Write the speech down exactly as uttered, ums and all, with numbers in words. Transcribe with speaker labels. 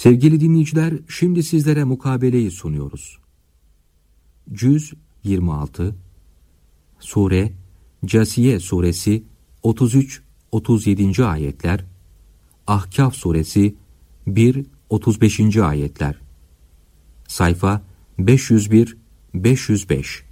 Speaker 1: Sevgili dinleyiciler, şimdi sizlere mukabeleyi sunuyoruz. Cüz yirmi altı, Sure Câsiye suresi otuz üç otuz yedinci ayetler, Ahkâf suresi bir otuz beşinci ayetler. Sayfa beş yüz bir beş yüz beş.